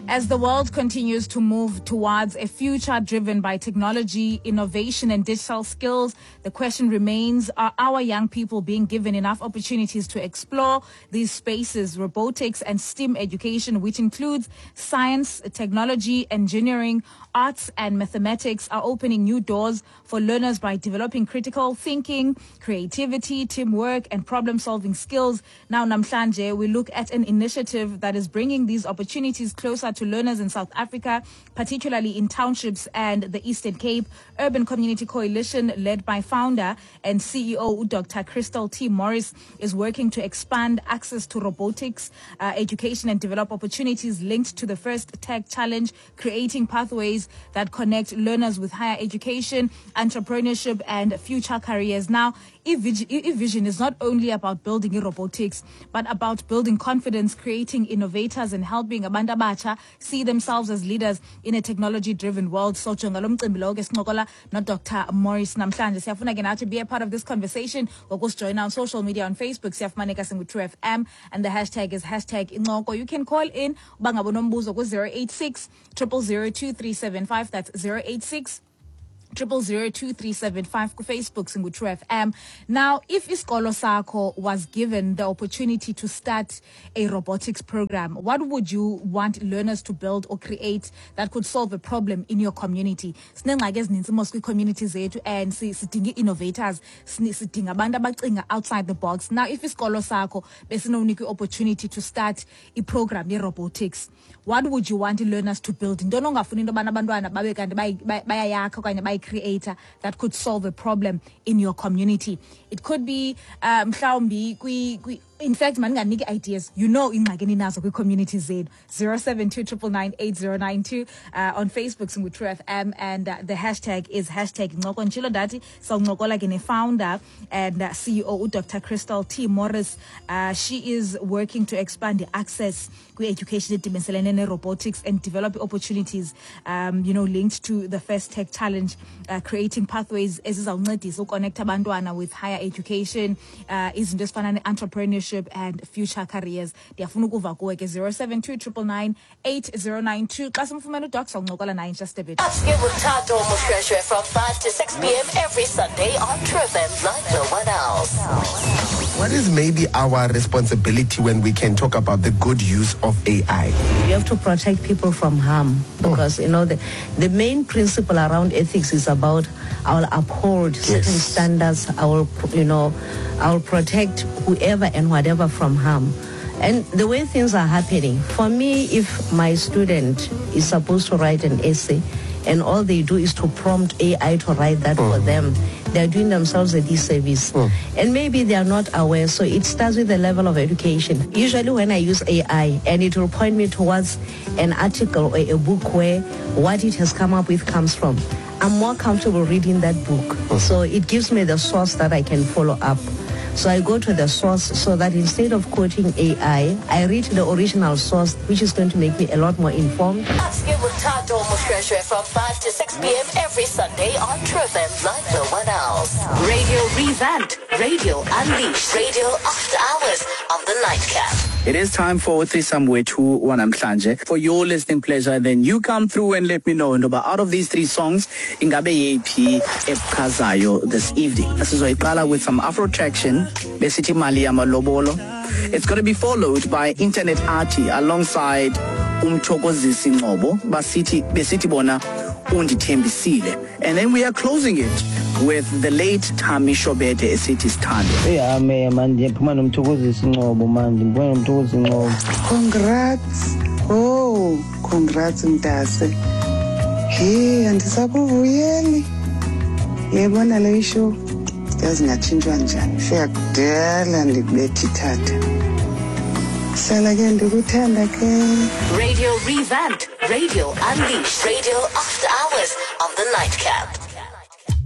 As the world continues to move towards a future driven by technology, innovation, and digital skills, the question remains, are our young people being given enough opportunities to explore these spaces? Robotics and STEM education, which includes science, technology, engineering, arts, and mathematics, are opening new doors for learners by developing critical thinking, creativity, teamwork, and problem-solving skills. Now, namhlanje, we look at an initiative that is bringing these opportunities closer to learners in South Africa, particularly in townships and the Eastern Cape. Urban Community Coalition, led by founder and CEO Dr. Crystal T. Morris, is working to expand access to robotics education and develop opportunities linked to the First Tech Challenge, creating pathways that connect learners with higher education, entrepreneurship, and future careers. Now, eVision is not only about building robotics, but about building confidence, creating innovators, and helping abantu abatsha see themselves as leaders in a technology-driven world. So, jongalo mcimbi lo ke sincokola no Dr. Morris namhlanje. Siyafuna ke nathi be a part of this conversation. Join on social media on Facebook. Siyafumaneka singu-True FM, and the hashtag is #Incoko. You can call in ubangabo nombuzo ku 086 000 2375. That's 086 0002375 ku Facebook singu True FM. Now, if isikolo sakho was given the opportunity to start a robotics program, what would you want learners to build or create that could solve a problem in your community? Sinengxaki ezininzi mos kwi-communities zethu, and sidinga innovators, sidinga abantu abacinga outside the box. Now, if isikolo sakho besinonika i-opportunity to start a program ye-robotics, what would you want learners to build? Ntono ongafuni into yobana abantwana babe kanti bayayakha okanye creator that could solve a problem in your community. It could be in fact, maninganiki ideas. You know, ingxaki ninazo kwi-community zethu. 072 on Facebook singu True FM, and the hashtag is #Incoko. Nchilo ndati sawuncokola ke ne-founder and CEO Dr. Crystal T. Morris. She is working to expand the access kwi-education edimenselene ne-robotics and develop opportunities linked to the First Tech Challenge, creating pathways ezizawuncedisa uconnect abantwana with higher education, izinto ezifana ne-entrepreneurship and future careers. Ndiyafuna ukuva kuwe ke 072 999 8092. Xa simfumene uDoc sawuncokola naye in just a bit. Get with Tato Mushreshe from 5 to 6 p.m. every Sunday on True FM like no one else. What is maybe our responsibility when we can talk about the good use of AI? You have to protect people from harm, because the main principle around ethics is about I will uphold certain standards. I will protect whoever and whatever from harm. And the way things are happening, for me, if my student is supposed to write an essay and all they do is to prompt AI to write that for them, they're doing themselves a disservice. And maybe they are not aware, so it starts with the level of education. Usually when I use AI, and it will point me towards an article or a book where what it has come up with comes from, I'm more comfortable reading that book. So it gives me the source that I can follow up. So I go to the source so that instead of quoting AI, I read the original source, which is going to make me a lot more informed. Get with Tato Mushreshe from 5 to 6 p.m. every Sunday on True FM like no one else. Radio revamped, radio unleashed, radio after hours on the nightcap. It is time for Trisam Wetu Wanamhlanje. For your listening pleasure, then you come through and let me know. And out of these 3 songs, ingabe yepi epkazayo this evening. This is Waikala with some Afro traction. Besithi mali yamalobolo. It's going to be followed by Internet Arty alongside Umthokozisi Ngcobo besithi bona undithembisile. And then we are closing it with the late Tami Shobete esithi Sithando. Yeah, man, ndiphuma nomthokozisi Ngcobo man, ndibuya nomthokozisi Ngcobo. Congrats Mdase. Hey, andisakuvuyeli. Yebona le show. Yazi ngatshintshwa njani. Siyakudala ndikubethi tata. Sala ke ndikuthanda ke. Radio revamped, radio unleashed, radio after hours on the nightcap.